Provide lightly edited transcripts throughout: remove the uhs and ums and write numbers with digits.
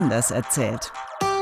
anders erzählt.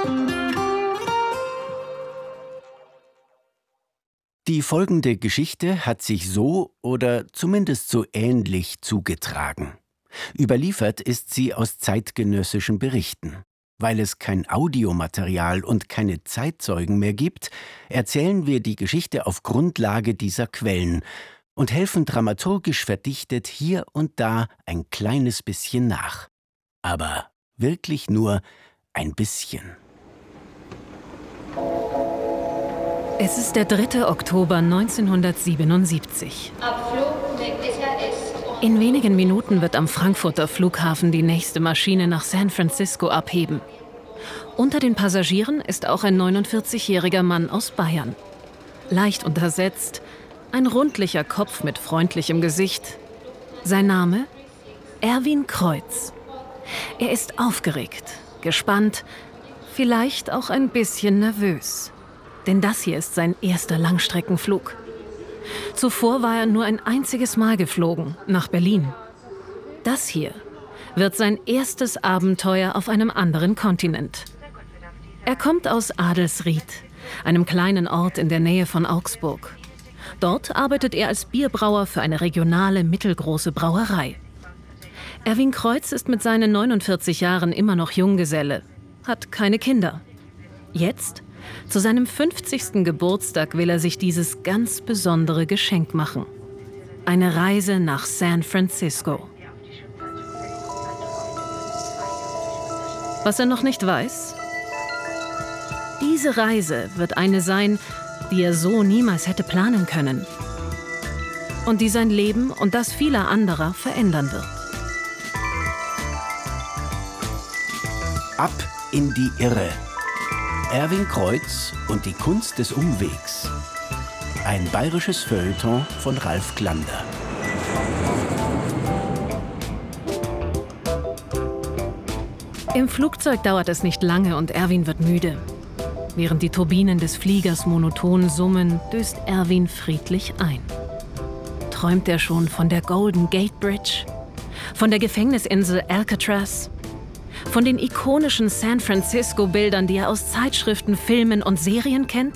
Die folgende Geschichte hat sich so oder zumindest so ähnlich zugetragen. Überliefert ist sie aus zeitgenössischen Berichten. Weil es kein Audiomaterial und keine Zeitzeugen mehr gibt, erzählen wir die Geschichte auf Grundlage dieser Quellen und helfen dramaturgisch verdichtet hier und da ein kleines bisschen nach. Aber wirklich nur ein bisschen. Es ist der 3. Oktober 1977. Abflug mit SAS. In wenigen Minuten wird am Frankfurter Flughafen die nächste Maschine nach San Francisco abheben. Unter den Passagieren ist auch ein 49-jähriger Mann aus Bayern. Leicht untersetzt, ein rundlicher Kopf mit freundlichem Gesicht. Sein Name? Erwin Kreuz. Er ist aufgeregt, gespannt, vielleicht auch ein bisschen nervös. Denn das hier ist sein erster Langstreckenflug. Zuvor war er nur ein einziges Mal geflogen, nach Berlin. Das hier wird sein erstes Abenteuer auf einem anderen Kontinent. Er kommt aus Adelsried, einem kleinen Ort in der Nähe von Augsburg. Dort arbeitet er als Bierbrauer für eine regionale, mittelgroße Brauerei. Erwin Kreuz ist mit seinen 49 Jahren immer noch Junggeselle, hat keine Kinder. Jetzt, zu seinem 50. Geburtstag, will er sich dieses ganz besondere Geschenk machen. Eine Reise nach San Francisco. Was er noch nicht weiß? Diese Reise wird eine sein, die er so niemals hätte planen können. Und die sein Leben und das vieler anderer verändern wird. Ab in die Irre. Erwin Kreuz und die Kunst des Umwegs. Ein bayerisches Feuilleton von Ralf Glander. Im Flugzeug dauert es nicht lange und Erwin wird müde. Während die Turbinen des Fliegers monoton summen, döst Erwin friedlich ein. Träumt er schon von der Golden Gate Bridge? Von der Gefängnisinsel Alcatraz? Von den ikonischen San Francisco-Bildern, die er aus Zeitschriften, Filmen und Serien kennt?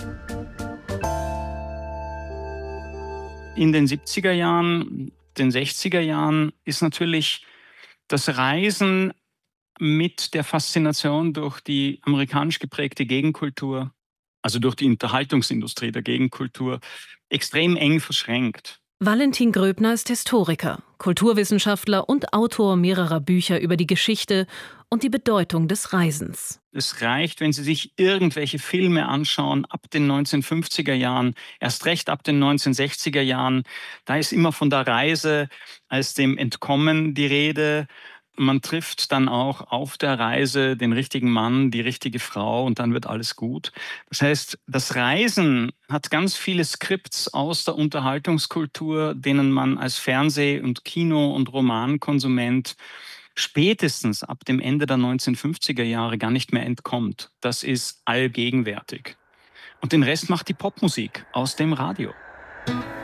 In den 70er Jahren, den 60er Jahren ist natürlich das Reisen mit der Faszination durch die amerikanisch geprägte Gegenkultur, also durch die Unterhaltungsindustrie der Gegenkultur, extrem eng verschränkt. Valentin Gröbner ist Historiker, Kulturwissenschaftler und Autor mehrerer Bücher über die Geschichte und die Bedeutung des Reisens. Es reicht, wenn Sie sich irgendwelche Filme anschauen ab den 1950er Jahren, erst recht ab den 1960er Jahren. Da ist immer von der Reise als dem Entkommen die Rede. Man trifft dann auch auf der Reise den richtigen Mann, die richtige Frau und dann wird alles gut. Das heißt, das Reisen hat ganz viele Skripts aus der Unterhaltungskultur, denen man als Fernseh- und Kino- und Romankonsument spätestens ab dem Ende der 1950er Jahre gar nicht mehr entkommt. Das ist allgegenwärtig. Und den Rest macht die Popmusik aus dem Radio.